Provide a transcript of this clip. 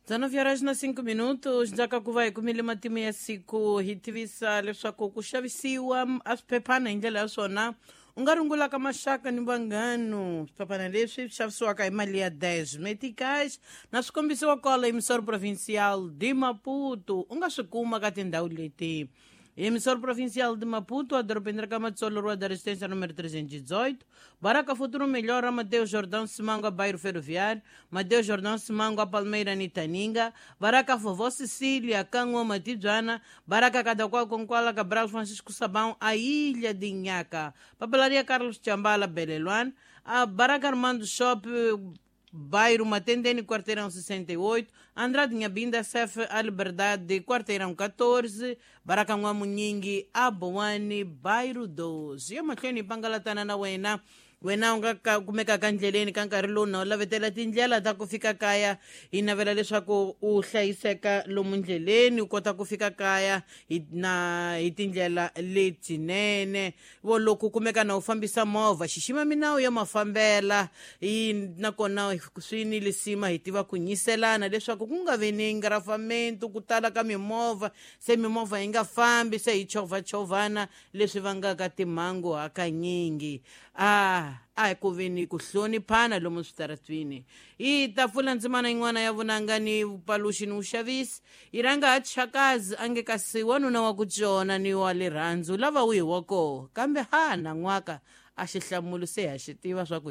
19 horas na 5 minutos, ndzhaku ku va hi kumile matimu ya siku hi tivisa leswaku ku xavisiwa swiphephana hi ndlela ya swona u nga rungulaka maxaka ni vanghano. Swiphephana leswi xavisiwaka hi mali ya 10 meticais na swi kombisiwa kwala emisoro provincial de Maputo. U nga swi kuma ka tindhawu leti emisoro provincial de Maputo, a dorobeni ra ka Matsolo, Rua da Resistência número 318, Baraka Futuro Melhor, a Mateu Jordão Simango, a Bairro Ferroviário, Mateu Jordão Simango, a Palmeira Nitaninga, Baraka Vovó Cecília, Cango Matidjana, Baraka Cadaqual Conquala, Cabral Francisco Sabão, a Ilha de Inhaca, Papelaria Carlos Chambala, Beleluan, a Baraka Armando Shop, Bairro Matendene, Quarteirão 68, Andrade Nhabinda, Cef, a Liberdade, Quarteirão 14, Baracanguá Munyingi, Aboane, Bairro 12. Eu matleni pangalatana na wena unga kumeka ka ndleleni ka nkarhi lowu na u lavetela tindlela ta ku fika kaya hi navela leswaku u hlayiseka lomu ndleleni u kota ku fika kaya hi tindlela letinene. Vo loko kumeka na u fambisa movha xixima minawu ya mafambela nakona swi ni lisima hi tiva ku nyiselana leswaku ku nga vi ni ngarafamento ku tala ka mimovha, se mimovha yi nga fambi se hi chovachovana leswi vangaka timhangu hakanyingi. Hi ku veni ku hloniphana lomu switaratwini. Hi ta pfula ndzimana yin'wana ya vunanga ni vupaluxi ni vuxavisi hi ranga ha chakazi a nge kasi wanuna wa ku tsona ni wa le rhandzu lava wihi wa koho kambe nan'waka a xihlamulo se ha xi tiva swa ku